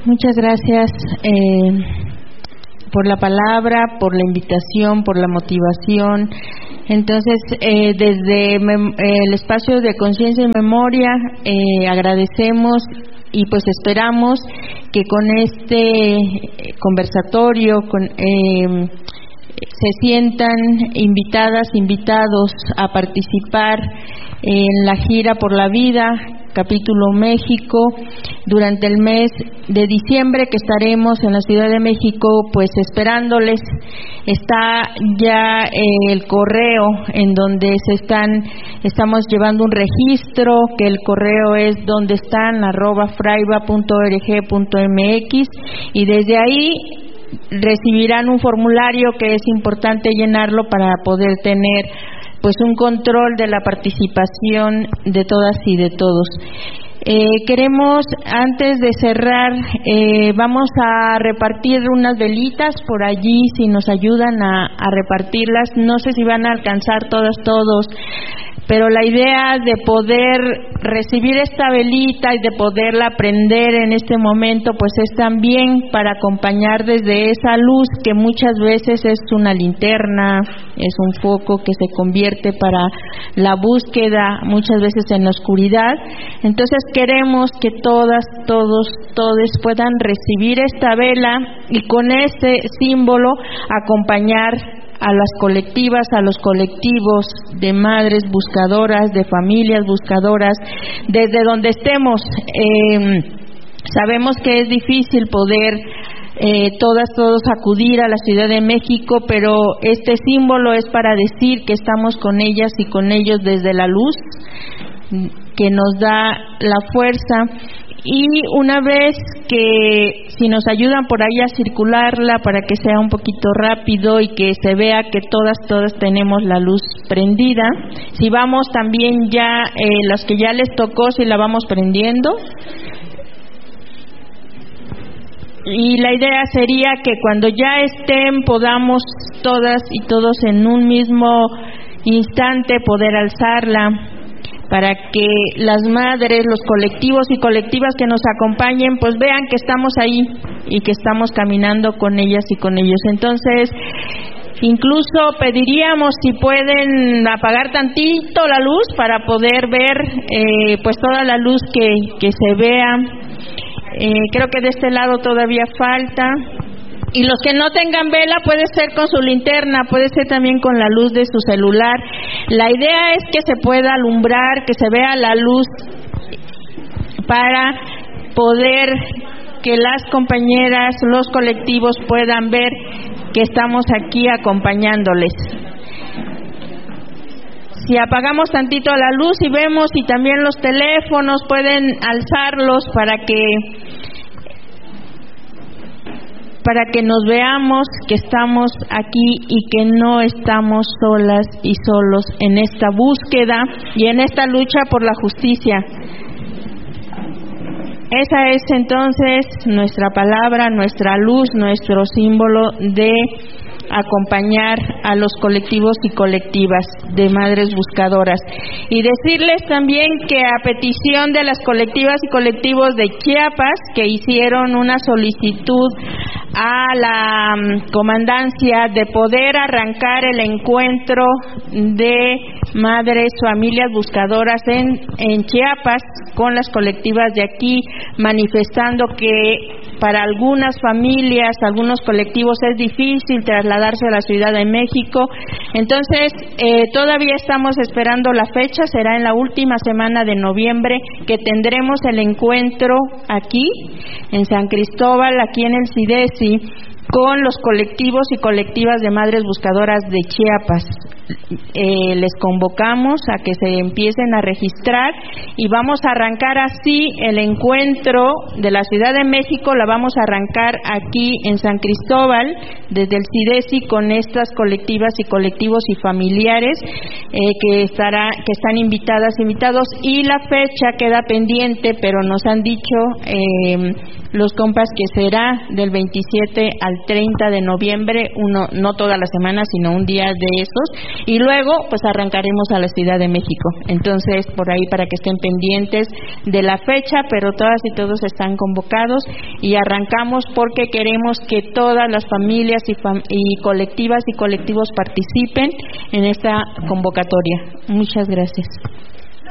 Muchas gracias por la palabra, por la invitación, por la motivación. Entonces, desde el espacio de Conciencia y Memoria, agradecemos y pues esperamos que con este conversatorio se sientan invitadas, invitados a participar en la gira por la vida, capítulo México, durante el mes de diciembre, que estaremos en la Ciudad de México, pues esperándoles. Está ya el correo en donde estamos llevando un registro, que el correo es dondestan@fraiba.org.mx, y desde ahí recibirán un formulario que es importante llenarlo para poder tener pues un control de la participación de todas y de todos. Queremos, antes de cerrar, vamos a repartir unas velitas por allí, si nos ayudan a repartirlas. No sé si van a alcanzar todos, pero la idea de poder recibir esta velita y de poderla prender en este momento, pues es también para acompañar desde esa luz que muchas veces es una linterna, es un foco que se convierte para la búsqueda, muchas veces en la oscuridad. Entonces queremos que todos puedan recibir esta vela y con este símbolo acompañar a las colectivas, a los colectivos de madres buscadoras, de familias buscadoras, desde donde estemos. Sabemos que es difícil poder todos acudir a la Ciudad de México, pero este símbolo es para decir que estamos con ellas y con ellos desde la luz, que nos da la fuerza. Y una vez que, si nos ayudan por ahí a circularla para que sea un poquito rápido y que se vea que todas tenemos la luz prendida. Si vamos también ya, los que ya les tocó, si la vamos prendiendo. Y la idea sería que cuando ya estén, podamos todas y todos en un mismo instante poder alzarla, para que las madres, los colectivos y colectivas que nos acompañen, pues vean que estamos ahí y que estamos caminando con ellas y con ellos. Entonces, incluso pediríamos si pueden apagar tantito la luz para poder ver pues toda la luz que se vea. Creo que de este lado todavía falta. Y los que no tengan vela, puede ser con su linterna, puede ser también con la luz de su celular. La idea es que se pueda alumbrar, que se vea la luz, para poder que las compañeras, los colectivos puedan ver que estamos aquí acompañándoles. Si apagamos tantito la luz y vemos, y también los teléfonos pueden alzarlos para que nos veamos que estamos aquí y que no estamos solas y solos en esta búsqueda y en esta lucha por la justicia. Esa es entonces nuestra palabra, nuestra luz, nuestro símbolo de acompañar a los colectivos y colectivas de madres buscadoras. Y decirles también que a petición de las colectivas y colectivos de Chiapas, que hicieron una solicitud a la comandancia de poder arrancar el encuentro de madres, familias buscadoras en Chiapas con las colectivas de aquí, manifestando que para algunas familias, algunos colectivos es difícil trasladarse a la Ciudad de México. Entonces, todavía estamos esperando la fecha, será en la última semana de noviembre que tendremos el encuentro aquí en San Cristóbal, aquí en el CIDESI, con los colectivos y colectivas de madres buscadoras de Chiapas. Les convocamos a que se empiecen a registrar y vamos a arrancar así el encuentro de la Ciudad de México. La vamos a arrancar aquí en San Cristóbal desde el CIDESI con estas colectivas y colectivos y familiares que están invitados, y la fecha queda pendiente, pero nos han dicho los compas que será del 27 al 30 de noviembre, no toda la semana, sino un día de esos. Y luego, pues arrancaremos a la Ciudad de México. Entonces, por ahí para que estén pendientes de la fecha, pero todas y todos están convocados y arrancamos porque queremos que todas las familias y colectivas y colectivos participen en esta convocatoria. Muchas gracias.